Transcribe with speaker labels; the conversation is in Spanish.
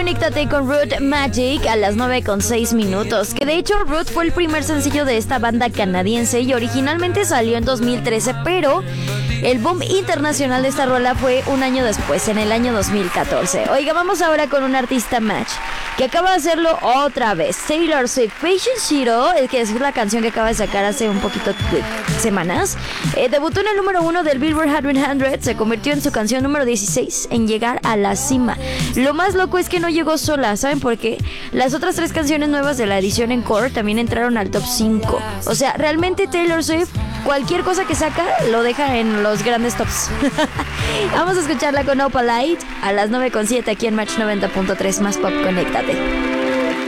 Speaker 1: Conéctate con Root Magic a las 9:06. Que de hecho Root fue el primer sencillo de esta banda canadiense y originalmente salió en 2013, pero el boom internacional de esta rola fue un año después, en el año 2014. Oiga, vamos ahora con un artista match que acaba de hacerlo otra vez. Taylor Swift, Patient Zero, que es la canción que acaba de sacar hace un poquito de semanas, debutó en el número 1 del Billboard Hot 100, se convirtió en su canción número 16 en llegar a la cima. Lo más loco es que no llegó sola, ¿saben por qué? Las otras 3 canciones nuevas de la edición Encore también entraron al top 5. O sea, realmente Taylor Swift, cualquier cosa que saca, lo deja en los grandes tops. Vamos a escucharla con Opalite a las 9:07 aquí en Match 90.3 más Pop. Conéctate.